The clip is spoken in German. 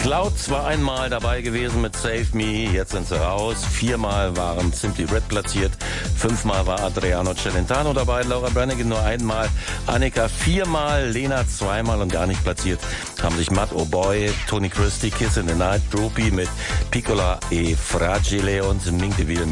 Clouds war einmal dabei gewesen mit Save Me, jetzt sind sie raus. 4-mal waren Simply Red platziert, 5-mal war Adriano Celentano dabei, Laura Branigan nur einmal, Annika 4-mal, Lena 2-mal und gar nicht platziert haben sich Matt O'Boy, Tony Christie, Kiss in the Night, Droopy mit Piccola e Fragile und Mink de Ville